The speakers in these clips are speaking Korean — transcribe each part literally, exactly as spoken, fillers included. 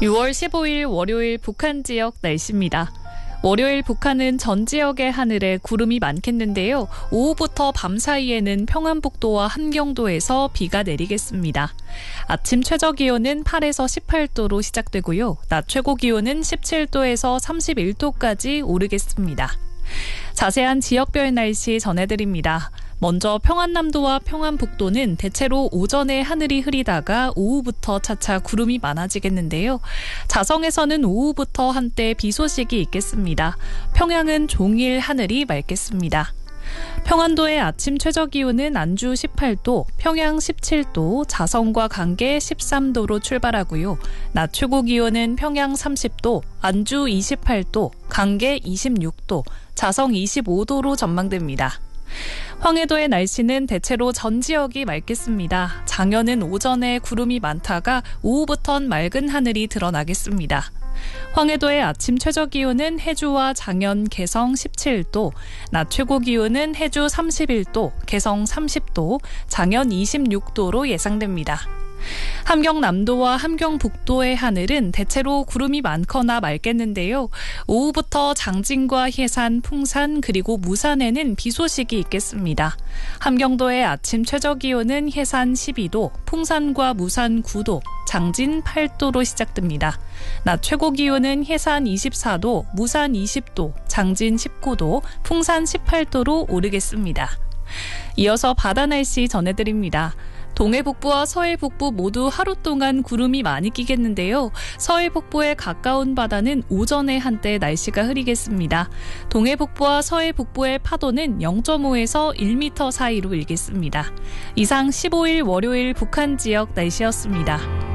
유월 십오일 월요일 북한 지역 날씨입니다. 월요일 북한은 전 지역의 하늘에 구름이 많겠는데요. 오후부터 밤 사이에는 평안북도와 함경도에서 비가 내리겠습니다. 아침 최저기온은 팔에서 십팔 도로 시작되고요. 낮 최고기온은 십칠 도에서 삼십일 도까지 오르겠습니다. 자세한 지역별 날씨 전해드립니다. 먼저 평안남도와 평안북도는 대체로 오전에 하늘이 흐리다가 오후부터 차차 구름이 많아지겠는데요. 자성에서는 오후부터 한때 비 소식이 있겠습니다. 평양은 종일 하늘이 맑겠습니다. 평안도의 아침 최저기온은 안주 십팔 도, 평양 십칠 도, 자성과 강계 십삼 도로 출발하고요. 낮 최고기온은 평양 삼십 도, 안주 이십팔 도, 강계 이십육 도, 자성 이십오 도로 전망됩니다. 황해도의 날씨는 대체로 전 지역이 맑겠습니다. 장현은 오전에 구름이 많다가 오후부턴 맑은 하늘이 드러나겠습니다. 황해도의 아침 최저기온은 해주와 장현, 개성 십칠 도, 낮 최고기온은 해주 삼십일 도, 개성 삼십 도, 장현 이십육 도로 예상됩니다. 함경남도와 함경북도의 하늘은 대체로 구름이 많거나 맑겠는데요. 오후부터 장진과 해산, 풍산 그리고 무산에는 비 소식이 있겠습니다. 함경도의 아침 최저기온은 해산 십이 도, 풍산과 무산 구 도, 장진 팔 도로 시작됩니다. 낮 최고기온은 해산 이십사 도, 무산 이십 도, 장진 십구 도, 풍산 십팔 도로 오르겠습니다. 이어서 바다 날씨 전해드립니다. 동해 북부와 서해 북부 모두 하루 동안 구름이 많이 끼겠는데요. 서해 북부에 가까운 바다는 오전에 한때 날씨가 흐리겠습니다. 동해 북부와 서해 북부의 파도는 영 점 오에서 일 미터 사이로 일겠습니다. 이상 십오일 월요일 북한 지역 날씨였습니다.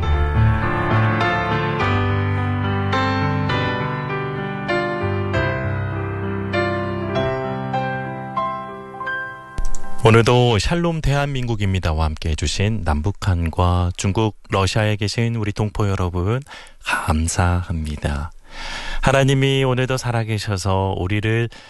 오늘도 샬롬 대한민국입니다와 함께 해주신 남북한과 중국, 러시아에 계신 우리 동포 여러분 감사합니다. 하나님이 오늘도 살아계셔서 우리를